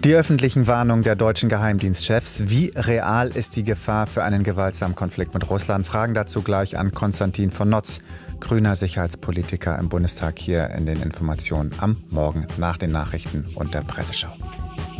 Die öffentlichen Warnungen der deutschen Geheimdienstchefs. Wie real ist die Gefahr für einen gewaltsamen Konflikt mit Russland? Fragen dazu gleich an Konstantin von Notz, grüner Sicherheitspolitiker im Bundestag, hier in den Informationen am Morgen nach den Nachrichten und der Presseschau.